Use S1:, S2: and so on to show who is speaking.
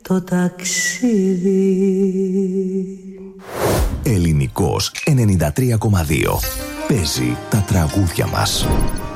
S1: το ταξίδι.
S2: Ελληνικός 93,2. Παίζει τα τραγούδια μας.